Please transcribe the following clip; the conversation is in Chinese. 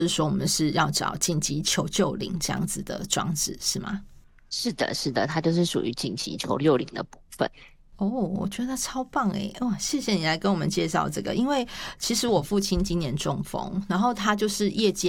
就是说我们是要找紧急求救铃这样子的装置是吗？ 是的，是的，它就是属于紧急求救铃的部分。 哦，我觉得超棒诶！哇，谢谢你来跟我们介绍这个，因为其实我父亲今年中风，然后他就是夜间